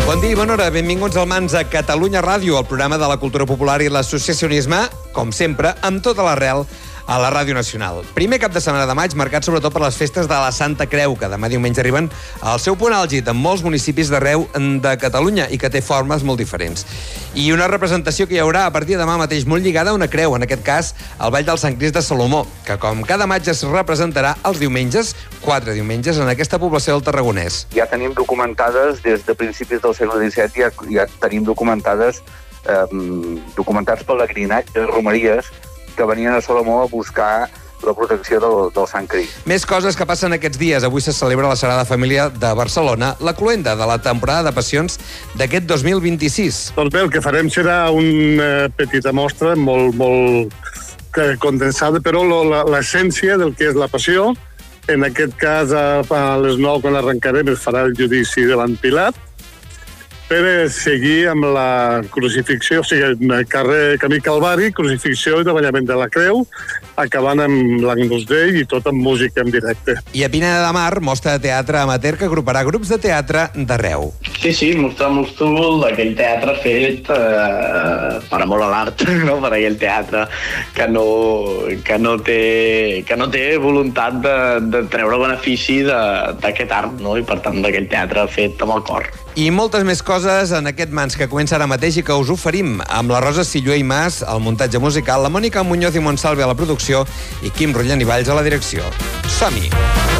Bon dia i bona hora, benvinguts al Mans a Catalunya Ràdio, el programa de la cultura popular i l'associacionisme, com sempre, amb tota l'arrel a la Ràdio Nacional. Primer cap de setmana de maig, marcat sobretot per les festes de la Santa Creu, que demà diumenge arriben al seu punt àlgid en molts municipis d'arreu de Catalunya i que té formes molt diferents. I una representació que hi haurà a partir de demà mateix molt lligada a una creu, en aquest cas el Ball del Sant Crist de Salomó, que com cada maig es representarà els diumenges, 4 diumenges, en aquesta població del Tarragonès. Ja tenim documentades, des de principis del segle XVII, ja tenim documentats pelegrinatges, romeries, que venien a Salomó a buscar la protecció del Sant Crist. Més coses que passen aquests dies. Avui se celebra la Sagrada Família de Barcelona, la cloenda de la temporada de passions d'aquest 2026. Doncs bé, el que farem serà una petita mostra molt condensada, però l'essència del que és la passió. En aquest cas, a les 9, quan arrencarem, es farà el judici davant Pilat, per seguir amb la crucifixió, o sigui, camí Calvari, crucifixió i davallament de la creu, acabant amb l'Agnus Dei i tot amb música en directe. I a Pineda de Mar, mostra de teatre amateur que agruparà grups de teatre d'arreu. Sí, mostrar aquell teatre fet per amor a l'art, no? Per aquell teatre que no té voluntat de treure benefici d'aquest art, no? I per tant d'aquell teatre fet amb el cor. I moltes més coses en aquest Mans que comença ara mateix i que us oferim amb la Rosa Sillué i Mas, al muntatge musical, la Mònica Muñoz i Montsalve a la producció i Quim Rullan i Valls a la direcció. Som-hi!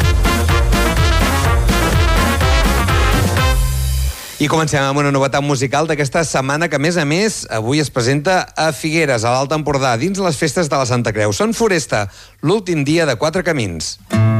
I comencem amb una novetat musical d'aquesta setmana que, a més, avui es presenta a Figueres, a l'Alt Empordà, dins les festes de la Santa Creu. Són Foresta, l'últim dia de 4 camins.